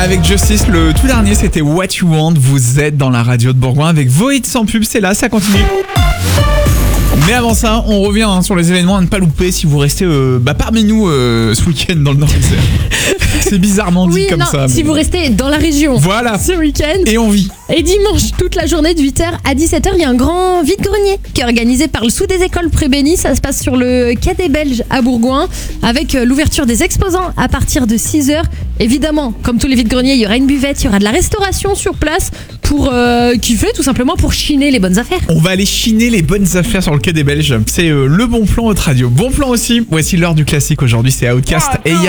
Avec Justice, le tout dernier c'était What You Want. Vous êtes dans la radio de Bourgoin avec vos hits sans pub, c'est là, ça continue. Mais avant ça, on revient sur les événements à ne pas louper si vous restez parmi nous ce week-end dans le Nord-Isère. C'est bizarrement dit comme ça. Si vous restez dans la région ce week-end. Et on vit. Et dimanche, toute la journée de 8h à 17h, il y a un grand vide-grenier qui est organisé par le Sous des Écoles Prébénie. Ça se passe sur le quai des Belges à Bourgoin avec l'ouverture des exposants à partir de 6h. Évidemment, comme tous les vide-greniers, il y aura une buvette, il y aura de la restauration sur place pour kiffer, tout simplement pour chiner les bonnes affaires. On va aller chiner les bonnes affaires sur le quai des Belges. C'est le bon plan haute radio. Bon plan aussi. Voici l'heure du classique aujourd'hui, c'est Outcast et